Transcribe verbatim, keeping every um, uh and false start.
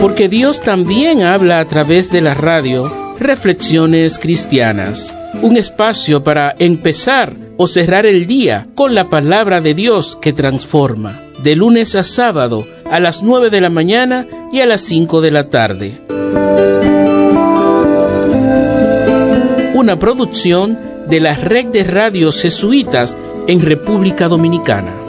Porque Dios también habla a través de la radio. Reflexiones Cristianas, un espacio para empezar o cerrar el día con la palabra de Dios que transforma, de lunes a sábado a las nueve de la mañana y a las cinco de la tarde. Una producción de la Red de Radios Jesuitas en República Dominicana.